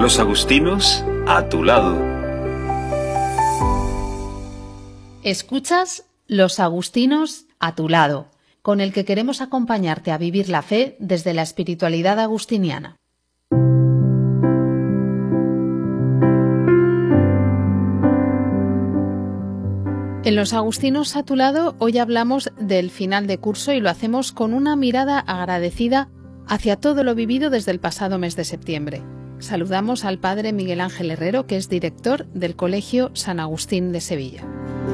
Los agustinos a tu lado. Escuchas Los agustinos a tu lado, con el que queremos acompañarte a vivir la fe desde la espiritualidad agustiniana. En Los agustinos a tu lado hoy hablamos del final de curso y lo hacemos con una mirada agradecida hacia todo lo vivido desde el pasado mes de septiembre. Saludamos al padre Miguel Ángel Herrero, que es director del Colegio San Agustín de Sevilla.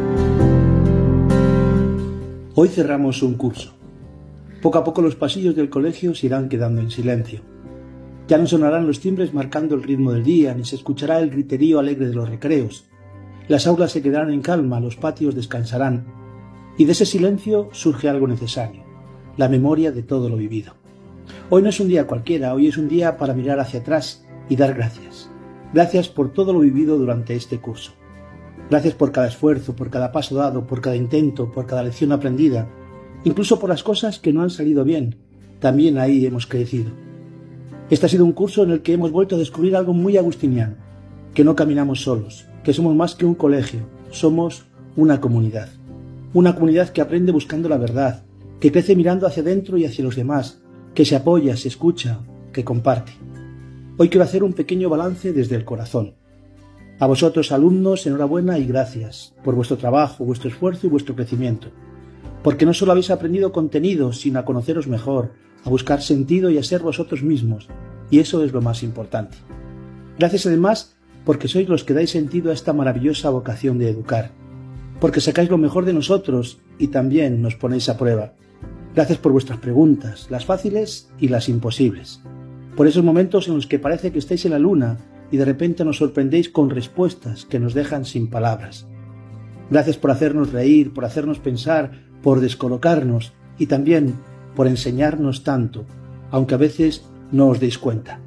Hoy cerramos un curso. Poco a poco los pasillos del colegio se irán quedando en silencio. Ya no sonarán los timbres marcando el ritmo del día, ni se escuchará el griterío alegre de los recreos. Las aulas se quedarán en calma, los patios descansarán. Y de ese silencio surge algo necesario, la memoria de todo lo vivido. Hoy no es un día cualquiera, hoy es un día para mirar hacia atrás y dar gracias. Gracias por todo lo vivido durante este curso. Gracias por cada esfuerzo, por cada paso dado, por cada intento, por cada lección aprendida, incluso por las cosas que no han salido bien. También ahí hemos crecido. Este ha sido un curso en el que hemos vuelto a descubrir algo muy agustiniano, que no caminamos solos, que somos más que un colegio, somos una comunidad. Una comunidad que aprende buscando la verdad, que crece mirando hacia adentro y hacia los demás, que se apoya, se escucha, que comparte. Hoy quiero hacer un pequeño balance desde el corazón. A vosotros, alumnos, enhorabuena y gracias por vuestro trabajo, vuestro esfuerzo y vuestro crecimiento. Porque no solo habéis aprendido contenido, sino a conoceros mejor, a buscar sentido y a ser vosotros mismos. Y eso es lo más importante. Gracias además porque sois los que dais sentido a esta maravillosa vocación de educar. Porque sacáis lo mejor de nosotros y también nos ponéis a prueba. Gracias por vuestras preguntas, las fáciles y las imposibles. Por esos momentos en los que parece que estáis en la luna y de repente nos sorprendéis con respuestas que nos dejan sin palabras. Gracias por hacernos reír, por hacernos pensar, por descolocarnos y también por enseñarnos tanto, aunque a veces no os deis cuenta.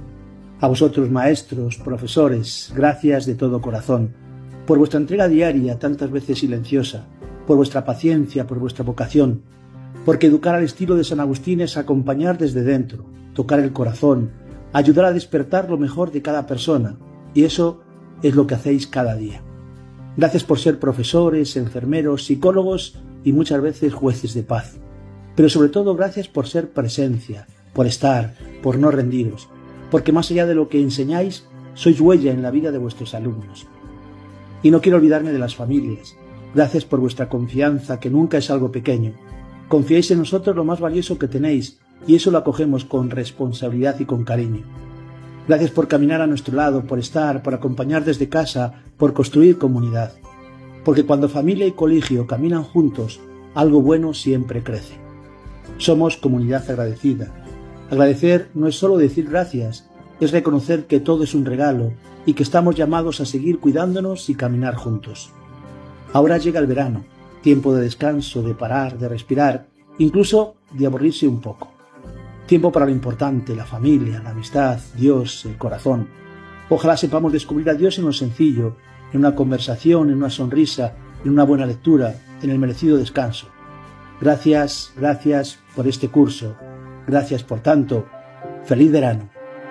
A vosotros, maestros, profesores, gracias de todo corazón, por vuestra entrega diaria, tantas veces silenciosa, por vuestra paciencia, por vuestra vocación, porque educar al estilo de San Agustín es acompañar desde dentro, tocar el corazón, ayudar a despertar lo mejor de cada persona, y eso es lo que hacéis cada día. Gracias por ser profesores, enfermeros, psicólogos y muchas veces jueces de paz. Pero sobre todo gracias por ser presencia, por estar, por no rendiros, porque más allá de lo que enseñáis, sois huella en la vida de vuestros alumnos. Y no quiero olvidarme de las familias. Gracias por vuestra confianza, que nunca es algo pequeño. Confiáis en nosotros lo más valioso que tenéis, y eso lo acogemos con responsabilidad y con cariño. Gracias por caminar a nuestro lado, por estar, por acompañar desde casa, por construir comunidad. Porque cuando familia y colegio caminan juntos, algo bueno siempre crece. Somos comunidad agradecida. Agradecer no es solo decir gracias, es reconocer que todo es un regalo y que estamos llamados a seguir cuidándonos y caminar juntos. Ahora llega el verano, tiempo de descanso, de parar, de respirar, incluso de aburrirse un poco. Tiempo para lo importante, la familia, la amistad, Dios, el corazón. Ojalá sepamos descubrir a Dios en lo sencillo, en una conversación, en una sonrisa, en una buena lectura, en el merecido descanso. Gracias, gracias por este curso. Gracias por tanto. ¡Feliz verano!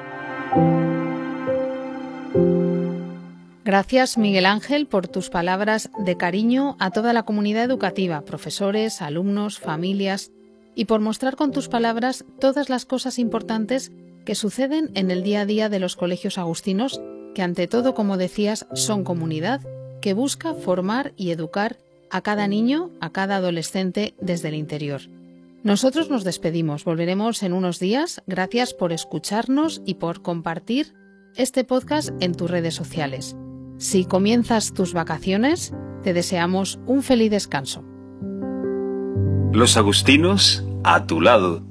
Gracias, Miguel Ángel, por tus palabras de cariño a toda la comunidad educativa, profesores, alumnos, familias, y por mostrar con tus palabras todas las cosas importantes que suceden en el día a día de los colegios agustinos, que ante todo, como decías, son comunidad que busca formar y educar a cada niño, a cada adolescente desde el interior. Nosotros nos despedimos, volveremos en unos días. Gracias por escucharnos y por compartir este podcast en tus redes sociales. Si comienzas tus vacaciones, te deseamos un feliz descanso. Los agustinos a tu lado.